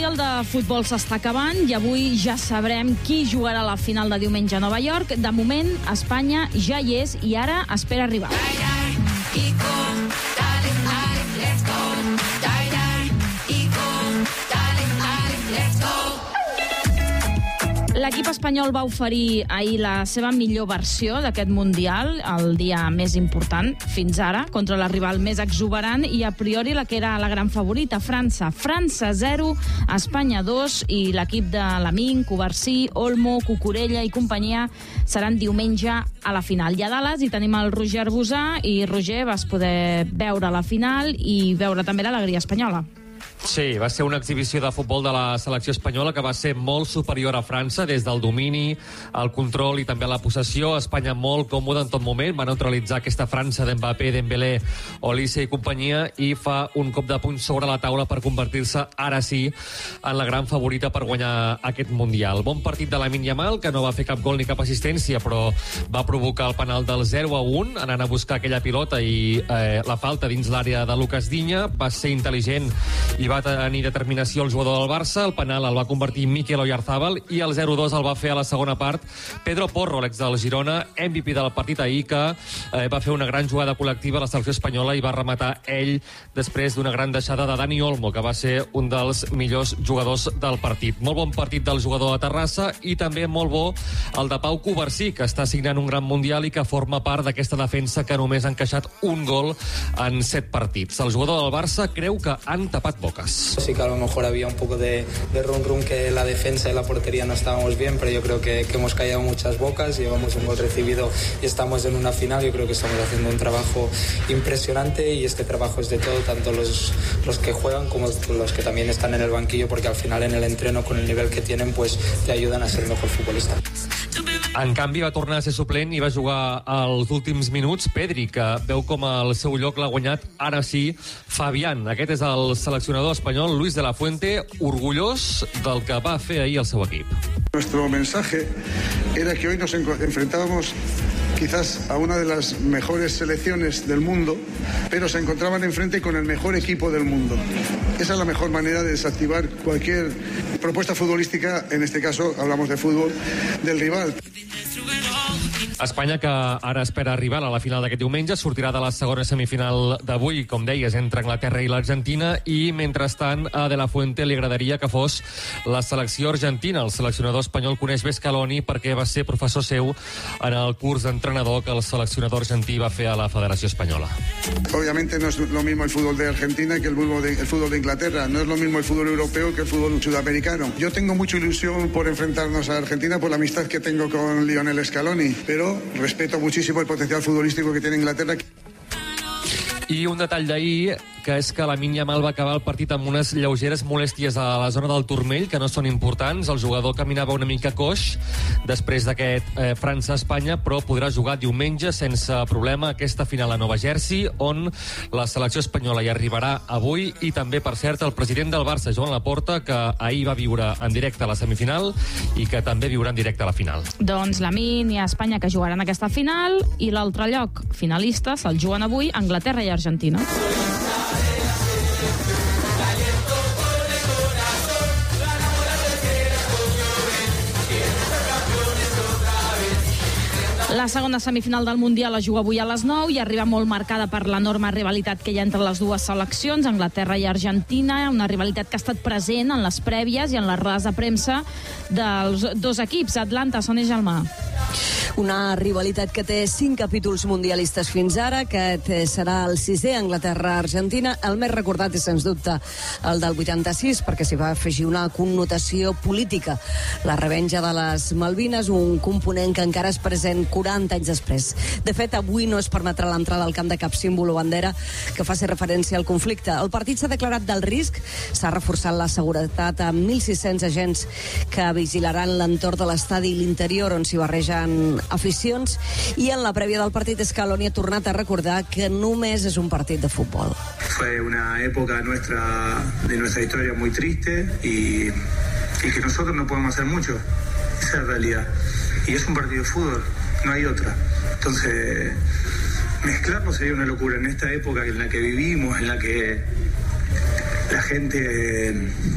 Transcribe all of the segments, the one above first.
Mundial de Futbol s'està acabant i avui ja sabrem qui jugarà la final de diumenge a Nova York. De moment, Espanya ja hi és i ara espera arribar. L'equip espanyol va oferir ahir la seva millor versió d'aquest Mundial, el dia més important fins ara, contra la rival més exuberant i a priori la que era la gran favorita, França. França 0, Espanya 2 i l'equip de Lamine, Covarsí, Olmo, Cucurella i companyia seran diumenge a la final. I a Dallas hi tenim el Roger Arbusà i Roger, vas poder veure la final i veure també l'alegria espanyola. Sí, va ser una exhibició de futbol de la selecció espanyola que va ser molt superior a França des del domini, el control i també la possessió. Espanya molt còmoda en tot moment, va neutralitzar aquesta França d'Mbappé, Dembélé, Olise i companyia i fa un cop de puny sobre la taula per convertir-se, ara sí, en la gran favorita per guanyar aquest Mundial. Bon partit de Lamine Yamal, que no va fer cap gol ni cap assistència, però va provocar el penal del 0-1, anant a buscar aquella pilota i la falta dins l'àrea de Lucas Digne. Va ser intel·ligent i va tenir determinació el jugador del Barça. El penal el va convertir Mikel Oyarzabal i el 0-2 el va fer a la segona part Pedro Porro, l'ex del Girona, MVP del partit ahir, que va fer una gran jugada col·lectiva a la selecció espanyola i va rematar ell després d'una gran deixada de Dani Olmo, que va ser un dels millors jugadors del partit. Molt bon partit del jugador de Terrassa i també molt bo el de Pau Covarsí, que està signant un gran Mundial i que forma part d'aquesta defensa que només ha encaixat un gol en 7 partits. El jugador del Barça creu que han tapat boques. Sí que a lo mejor había un poco de rum que la defensa y la portería no estábamos bien, pero yo creo que hemos callado muchas bocas, llevamos un gol recibido y estamos en una final. Yo creo que estamos haciendo un trabajo impresionante y este trabajo es de todo, tanto los que juegan como los que también están en el banquillo, porque al final en el entreno con el nivel que tienen pues te ayudan a ser mejor futbolista. En canvi, va tornar a ser suplent i va jugar als últims minuts Pedri, que veu com el seu lloc l'ha guanyat, ara sí, Fabián. Aquest és el seleccionador espanyol Luis de la Fuente, orgullós del que va fer ahir el seu equip. Nuestro mensaje era que hoy nos enfrentábamos quizás a una de las mejores selecciones del mundo, pero se encontraban enfrente con el mejor equipo del mundo. Esa es la mejor manera de desactivar cualquier propuesta futbolística, en este caso hablamos de fútbol, del rival. Espanya, que ara espera arribar a la final d'aquest diumenge, sortirà de la segona semifinal d'avui, com deies, entre Anglaterra i l'Argentina, i mentrestant a De La Fuente li agradaria que fos la selecció argentina. El seleccionador espanyol coneix bé Scaloni perquè va ser professor seu en el curs d'entrenador que el seleccionador argentí va fer a la Federació Espanyola. Obviamente no es lo mismo el fútbol de Argentina que el fútbol de Inglaterra, no es lo mismo el fútbol europeo que el fútbol sudamericano. Yo tengo mucha ilusión por enfrentarnos a Argentina por la amistad que tengo con Lionel Scaloni, pero respeto muchísimo el potencial futbolístico que tiene Inglaterra. I un detall d'ahir, que és que Lamine Yamal va acabar el partit amb unes lleugeres molèsties a la zona del turmell, que no són importants. El jugador caminava una mica coix després d'aquest França-Espanya, però podrà jugar diumenge sense problema aquesta final a Nova Jersey, on la selecció espanyola hi arribarà avui, i també, per cert, el president del Barça, Joan Laporta, que ahir va viure en directe a la semifinal i que també viurà en directe a la final. Doncs Lamine i Espanya, que jugaran aquesta final, i l'altre lloc finalista se'l juguen avui Anglaterra i Argentina. La segona semifinal del Mundial es juga avui a les 9 i arriba molt marcada per l'enorme rivalitat que hi ha entre les dues seleccions, Anglaterra i Argentina, una rivalitat que ha estat present en les prèvies i en les rodes de premsa dels dos equips. Atlanta, Sonia Gelmà. Una rivalitat que té 5 capítols mundialistes fins ara. Aquest serà el 6è, Anglaterra-Argentina. El més recordat és, sens dubte, el del 86, perquè s'hi va afegir una connotació política. La revenja de les Malvines, un component que encara és present 40 anys després. De fet, avui no es permetrà l'entrada al camp de cap símbol o bandera que faci referència al conflicte. El partit s'ha declarat d'alt risc, s'ha reforçat la seguretat amb 1.600 agents que vigilaran l'entorn de l'estadi i l'interior, on s'hi barregen aficions, i en la prèvia del partit Scaloni ha tornat a recordar que només és un partit de futbol. Fue una época de nuestra historia muy triste y que nosotros no podemos hacer mucho. Esa es la realidad. Y es un partido de fútbol, no hay otra. Entonces, mezclarlo sería una locura en esta época en la que vivimos, en la que la gente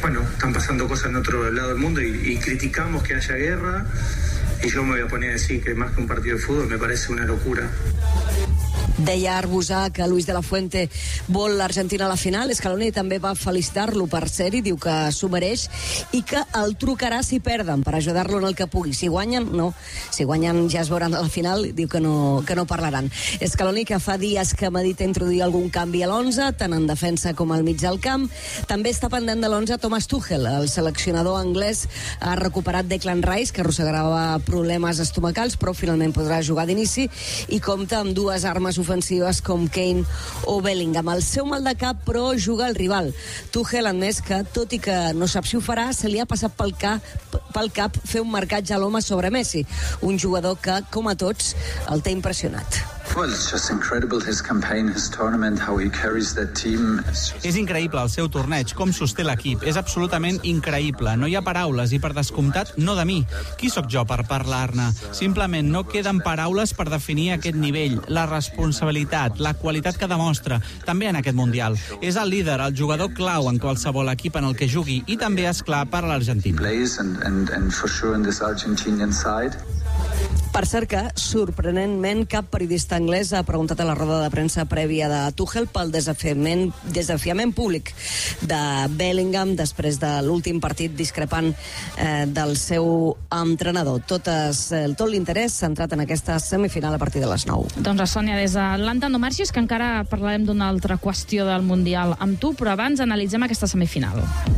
bueno, están pasando cosas en otro lado del mundo y criticamos que haya guerra, y yo me voy a poner a decir que más que un partido de fútbol me parece una locura. Deia Arbusà que Luis de la Fuente vol l'Argentina a la final. Scaloni també va felicitar-lo per ser-hi, diu que s'ho mereix i que el trucarà si perden per ajudar-lo en el que pugui. Si guanyen, no. Si guanyen ja es veuran a la final, diu que no parlaran. Scaloni, que fa dies que medita introduir algun canvi a l'11, tant en defensa com al mig del camp. També està pendent de l'11 Thomas Tuchel. El seleccionador anglès ha recuperat Declan Rice, que arrossegava problemes estomacals, però finalment podrà jugar d'inici i compta amb dues armes ofensives com Kane o Bellingham. El seu mal de cap, però, juga al rival. Tuchel ha admès que, tot i que no sap si ho farà, se li ha passat pel cap fer un marcatge a l'home sobre Messi, un jugador que, com a tots, el té impressionat. Well, it's just incredible, his campaign, his tournament, how he carries that team. És increïble el seu torneig, com sosté l'equip. És absolutament increïble. No hi ha paraules i, per descomptat, no de mi. Qui sóc jo per parlar-ne? Simplement no queden paraules per definir aquest nivell, la responsabilitat, la qualitat que demostra, també en aquest Mundial. És el líder, el jugador clau en qualsevol equip en el que jugui i també, és clar, per a l'Argentina. And for sure in this Argentinian side. Per cert que, sorprenentment, cap periodista anglès ha preguntat a la roda de premsa prèvia de Tuchel pel desafiament públic de Bellingham després de l'últim partit discrepant del seu entrenador. Tot l'interès centrat en aquesta semifinal a partir de les 9. Doncs, Sònia, des d'Atlanta no marxis, que encara parlarem d'una altra qüestió del Mundial amb tu, però abans analitzem aquesta semifinal.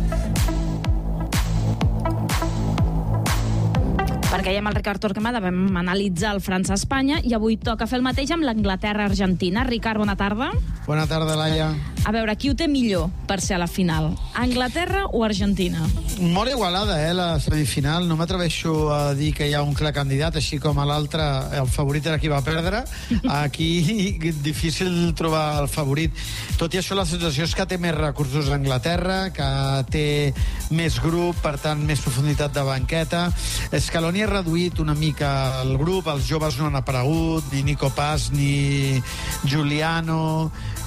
Perquè ja amb el Ricard Torquemada vam analitzar el França-Espanya i avui toca fer el mateix amb l'Anglaterra-Argentina. Ricard, bona tarda. Bona tarda, Laia. A veure, qui ho té millor per ser a la final? Anglaterra o Argentina? Molt igualada, la semifinal. No m'atreveixo a dir que hi ha un clar candidat, així com a l'altre el favorit era qui va perdre. Aquí difícil trobar el favorit. Tot i això, la sensació és que té més recursos a Anglaterra, que té més grup, per tant, més profunditat de banqueta. Scaloni ha reduït una mica el grup, els joves no han aparegut, ni Nico Paz ni Giuliano,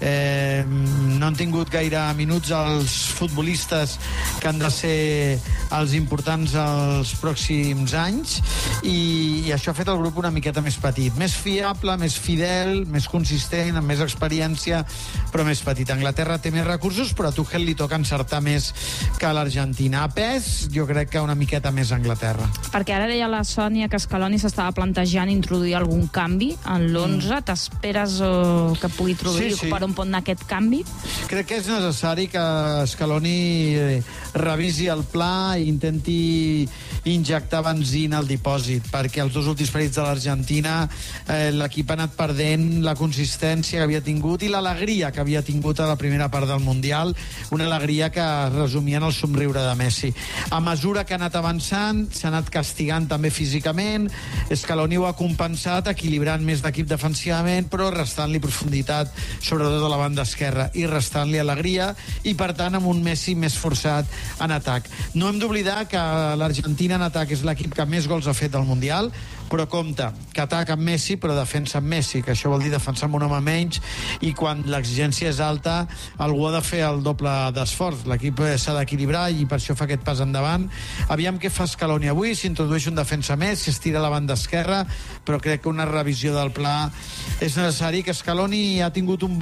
no han tingut gaire minuts els futbolistes que han de ser els importants els pròxims anys, i això ha fet el grup una miqueta més petit, més fiable, més fidel, més consistent, amb més experiència, però més petit. Anglaterra té més recursos, però a Tuchel li toca encertar més que a l'Argentina. A pes, jo crec que una miqueta més a Anglaterra. Perquè ara deia la Sònia que Scaloni s'estava plantejant introduir algun canvi en l'11. T'esperes que pugui introduir per on pot anar aquest canvi? Crec que és necessari que Scaloni revisi el pla i intenti injectar benzina al dipòsit, perquè els dos últims partits de l'Argentina l'equip ha anat perdent la consistència que havia tingut i l'alegria que havia tingut a la primera part del Mundial, una alegria que resumia en el somriure de Messi. A mesura que ha anat avançant, s'ha anat castigant també físicament. Scaloni ho ha compensat equilibrant més l'equip defensivament, però restant-li profunditat, sobretot a la banda esquerra, i restant-li alegria, i per tant amb un Messi més forçat en atac. No hem d'oblidar que l'Argentina en atac és l'equip que més gols ha fet al Mundial, però compte, que ataca amb Messi però defensa amb Messi, que això vol dir defensar amb un home menys, i quan l'exigència és alta algú ha de fer el doble d'esforç. L'equip s'ha d'equilibrar i per això fa aquest pas endavant. Aviam què fa Scaloni avui, s'introdueix un defensa més, s'estira a la banda esquerra, però crec que una revisió del pla és necessari, que Scaloni ha tingut un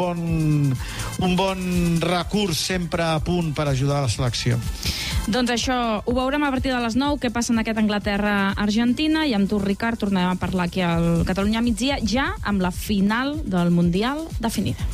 bon recurs sempre a punt per ajudar a la selecció. Doncs això, ho veurem a partir de les 9, què passa en aquest Anglaterra-Argentina, i amb tu, Ricard, tornem a parlar aquí al Catalunya migdia, ja amb la final del Mundial definida.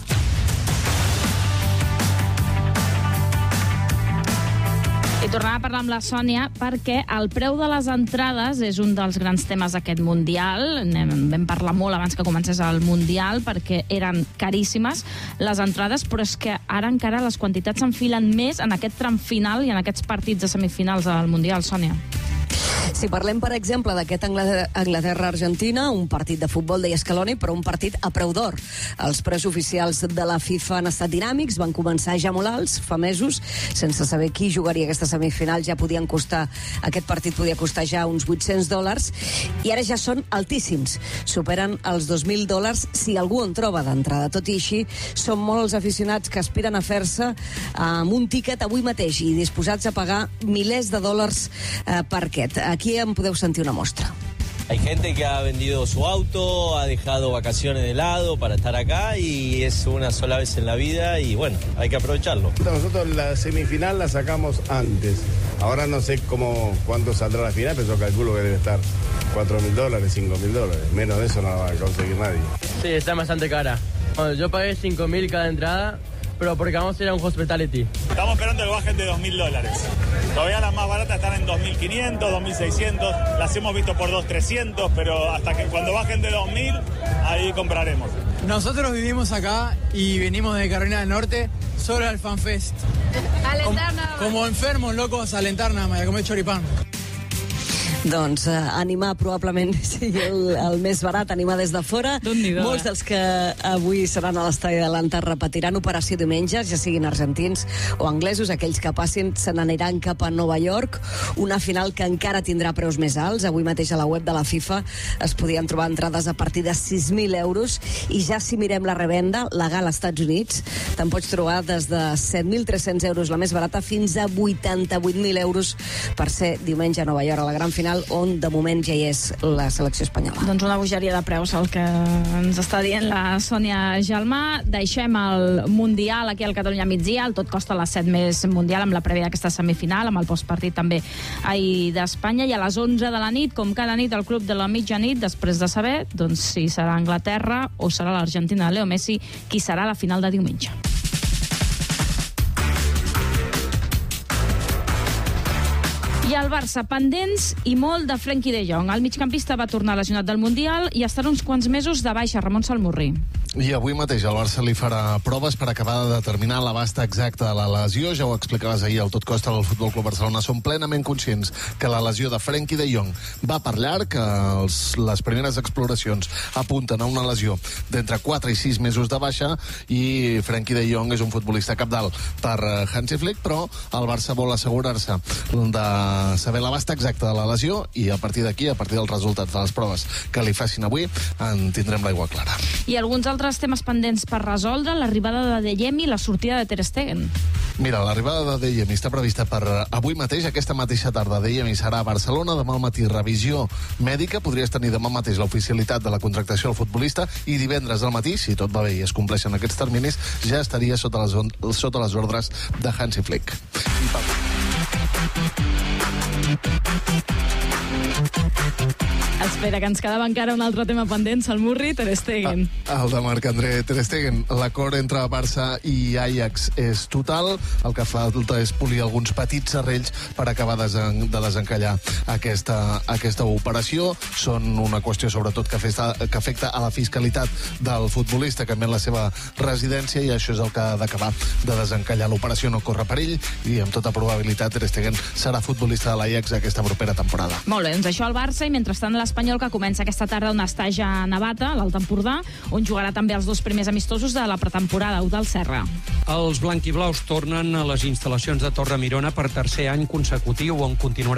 I tornem a parlar amb la Sònia perquè el preu de les entrades és un dels grans temes d'aquest Mundial. Vam parlar molt abans que comencés el Mundial perquè eren caríssimes les entrades, però és que ara encara les quantitats s'enfilen més en aquest tram final i en aquests partits de semifinals del Mundial, Sònia. Si parlem, per exemple, d'aquest Anglaterra-Argentina, un partit de futbol, deia Scaloni, però un partit a preu d'or. Els preus oficials de la FIFA han estat dinàmics, van començar ja molt alts, fa mesos, sense saber qui jugaria aquesta semifinal, ja podien costar, aquest partit podia costar ja uns $800, i ara ja són altíssims. Superen els $2.000 si algú en troba d'entrada. Tot i així, són molts aficionats que aspiren a fer-se amb un tiquet avui mateix i disposats a pagar milers de dòlars per aquest. Aquí en podeu sentir una mostra. Hay gente que ha vendido su auto, ha dejado vacaciones de lado para estar acá y es una sola vez en la vida y bueno, hay que aprovecharlo. Nosotros la semifinal la sacamos antes. Ahora no sé cuánto saldrá la final, pero yo calculo que debe estar $4.000, $5.000. Menos de eso no la va a conseguir nadie. Sí, está bastante cara. Bueno, yo pagué $5.000 cada entrada, pero porque vamos a ir a un hospitality. Estamos esperando que bajen de $2.000. Todavía las más baratas están en 2.500, 2.600. Las hemos visto por 2.300, pero hasta que cuando bajen de 2.000, ahí compraremos. Nosotros vivimos acá y venimos de Carolina del Norte solo al FanFest. Alentar nada más. Como enfermos, locos, alentar nada más, a comer choripán. Doncs animar probablement sigui el més barat, animar des de fora. Molts dels que avui seran a l'estadi de l'Anta repetiran operació diumenge, ja siguin argentins o anglesos. Aquells que passin se n'aniran cap a Nova York, una final que encara tindrà preus més alts. Avui mateix a la web de la FIFA es podien trobar entrades a partir de 6.000 euros, i ja si mirem la revenda legal als Estats Units, te'n pots trobar des de 7.300 euros la més barata fins a 88.000 euros per ser diumenge a Nova York, a la gran final, on de moment ja hi és la selecció espanyola. Doncs una bogeria de preus, el que ens està dient la Sònia Gelmà. Deixem el Mundial aquí al Catalunya migdia, el tot costa les 7 més Mundial, amb la prèvia d'aquesta semifinal, amb el postpartit també ahir d'Espanya, i a les 11 de la nit, com cada nit, al Club de la Mitjanit, després de saber doncs, si serà Anglaterra o serà l'Argentina de Leo Messi qui serà a la final de diumenge. I el Barça, pendents i molt de Frenkie de Jong. El migcampista va tornar lesionat del Mundial i estarà uns quants mesos de baixa. Ramon Salmurri. I avui mateix el Barça li farà proves per acabar de determinar l'abast exacte de la lesió. Ja ho explicaves ahir al Tot Costa del Futbol Club Barcelona. Som plenament conscients que la lesió de Frenkie de Jong va per llarg, que les primeres exploracions apunten a una lesió d'entre 4 i 6 mesos de baixa, i Frenkie de Jong és un futbolista capdalt per Hansi Flick, però el Barça vol assegurar-se de saber l'abast exacte de la lesió, i a partir d'aquí, a partir dels resultats de les proves que li facin avui, en tindrem l'aigua clara. I alguns altres temes pendents per resoldre: l'arribada de Adeyemi i la sortida de Ter Stegen. Mira, l'arribada de Adeyemi està prevista per avui mateix, aquesta mateixa tarda. Adeyemi serà a Barcelona, demà al matí revisió mèdica, podries tenir demà mateix l'oficialitat de la contractació del futbolista, i divendres al matí, si tot va bé i es compleixen aquests terminis, ja estaria sota les ordres de Hansi Flick. Espera, que ens quedava encara un altre tema pendent, Salmurri, Ter Stegen. El de Marc-André Ter Stegen. L'acord entre Barça i Ajax és total. El que falta és polir alguns petits serrells per acabar de desencallar aquesta operació. Són una qüestió, sobretot, que afecta a la fiscalitat del futbolista, que canvia la seva residència, i això és el que ha d'acabar de desencallar. L'operació no corre perill i, amb tota probabilitat, Ter Stegen serà futbolista de l'Ajax aquesta propera temporada. Molt bé, doncs això al Barça, i mentrestant l'Espanyol, que comença aquesta tarda un estatge a Navata, a l'Alt Empordà, on jugarà també els 2 primers amistosos de la pretemporada. Eudald Serra. Els blanquiblaus tornen a les instal·lacions de Torre Mirona per tercer any consecutiu, on continuarà